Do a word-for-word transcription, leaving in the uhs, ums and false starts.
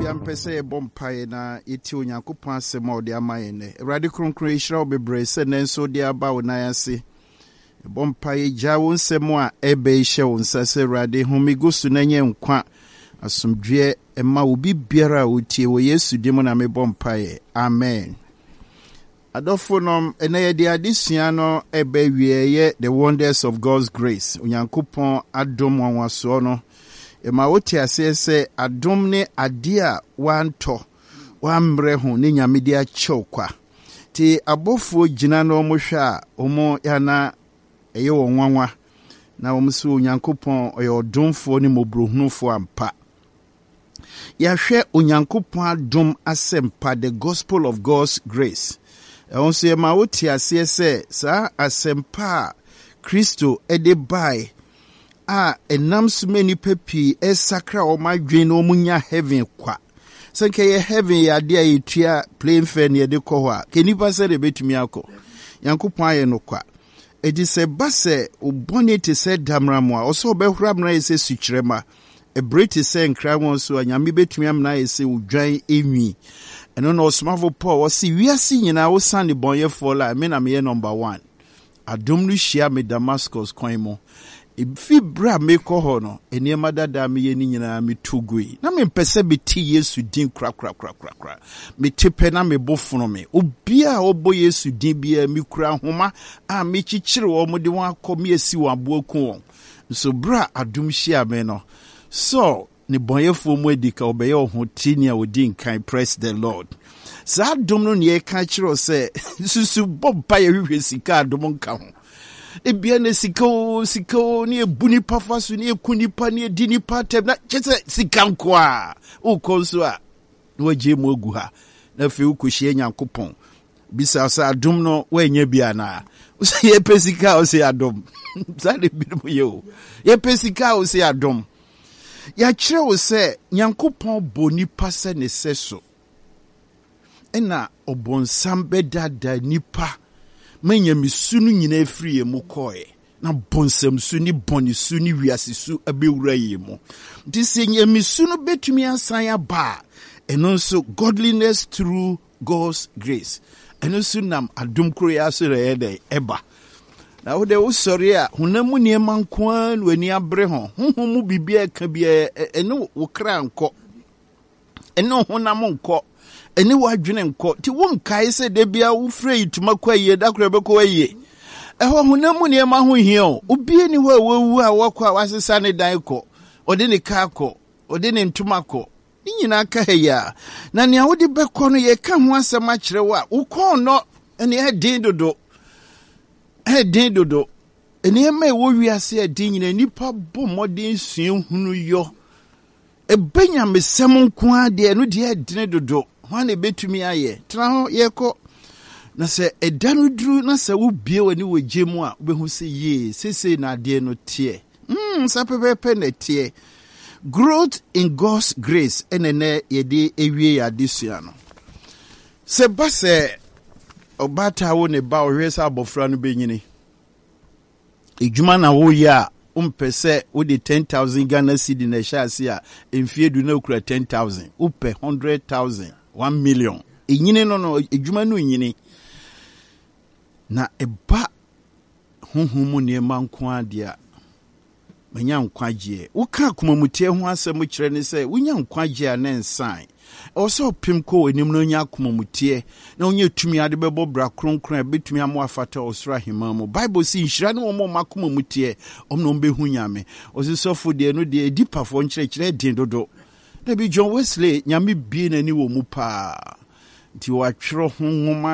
yampese bompae na iti onyankopon asem ode amayene Awurade kronkron ehira obebre se nenso de aba onayase bompae ja wonsem a ebe hye wonsase Awurade homigosu na nye nkwa asomdwe ema obi biara otie wo Yesu dim na me bompae amen. Adofonom ene de adesua no ebe wieye the wonders of God's grace onyankopon adom wanwaso no ema wote ase se adom ne ade a wanto wamre ho ne nyamedi a chokwa ti abofo gina no mo hwa omo yana eye wonwanwa na omso onyankopon oye odomfo ne mobrohunufo ampa ya hwe onyankopon adom asempa the gospel of God's grace onse ema wote ase se sa asempa Kristo ede bai a enam sumeni pepi esakra o madwen no munya heaven kwa sanke ye heaven ya de ayetua plain fair ne de ko ho a kenipa se de betumi akọ yankopon aye no kwa edi se base obone te se damramo a oso obehura mna ese sukyerema e breti se nkra won so anyame betumi amna ese odwan enwi eno no osmavo Paul o si wiase nyina wo sane bonye fola me na me number one adom no hia me Damascus kwan mo ifi bra me ko ho no eniema dada me ye ni nyina me tugui na me mpese beti Yesu din kra kra kra kra kra me tepe na me bofuno me obia obo Yesu din bia me kura homa a me chichire wo mo de won akọ me asi wo aboku won so bra adom hia me no so ni bonyefo mu edika obeye ho tini a odin kan praise the Lord sa adom no ne ka kire se susu bobba ye hwehwe sika adom nka ho ebia na sika sika ni ebuni pafaso ni ekunipa ni edini patem na chese sika nko a o konso a waje mu ogu ha na fe ukohie nyankopon bisa sa adom no wanya bia na o se ye pesika o se adom sa de bi mo ye o ye pesika o se adom ya kire o se nyankopon boni pase ne seso ena obonsam bedada nipa manya misunu nyina efiri emu koe na bonsam su ni boni su ni wiase su abewura yemu dise nya misunu betumi asan aba eno so godliness through God's grace eno so nam adom kro ya so re ede eba na wo de wo sori a hunamu ne mankwan wani abre ho honhom bibia ka bia eno wo kra nko eno honam nko eni wadwene nko ti won kai se de bia wo frɛ ituma kwaye da kra beko waye ɛho hunamu ne ma ho hia o obi ni ho awu a wakɔ a wasesa ne dan kɔ ode ne ka kɔ ode ne ntuma kɔ ni nyina ka heya na ne awode beko no ye ka ho asɛm a kyerɛ wa wo kɔ no ene e din dodo e din dodo ene ma wo wiase e din nyina nipa bɔ modern suen hunu yo e benya mesɛm nko ade no de e din dodo wane betumi aye tra ho yeko na se edanu duru na se wo bie wani woje mu a obehu se ye sese na ade no tie mm sa pepepe na tie growth in God's grace enene yede ewie ya desua no se ba se obata wo ne ba ohwesa abofra no benyini ejuma na wo ya umpese wo de ten thousand Ghana cedi na shasi a emfie du na okura ten thousand upe one hundred thousand one million enyine no no ejuma no nyine na eba honhom ne manko ade a manya nkwaje wo ka komamutie ho asem kire ne se wonya nkwaje a na nsan o so pim ko enim no nya komamutie na wonya tumi ade bebo bra kronkron betumi amo afata osra himamo bible si nhira ne wo mo makomamutie omno mbehu nyame o se sofo de no de edipafo nkire kire din dodo Dabi John Wesley nyame bie nani wo mu pa nti wa twero honhoma